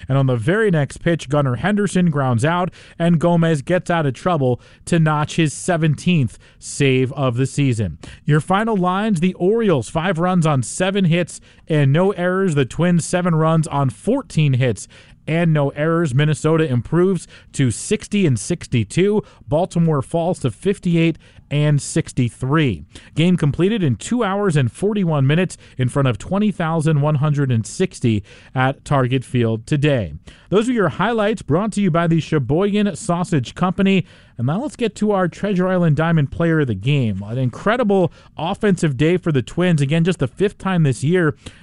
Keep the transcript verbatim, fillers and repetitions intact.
And on the very next pitch, Gunnar Henderson grounds out, and Gomez gets out of trouble to notch his seventeenth save of the season. Your final lines: the Orioles, five runs on seven hits and no errors. The Twins, seven runs on fourteen hits and no errors. Minnesota improves to sixty and sixty-two. Baltimore falls to fifty-eight and sixty-three. Game completed in two hours and forty-one minutes in front of twenty thousand one hundred sixty at Target Field today. Those are your highlights, brought to you by the Sheboygan Sausage Company. And now let's get to our Treasure Island Diamond Player of the Game. An incredible offensive day for the Twins. Again, just the fifth time this year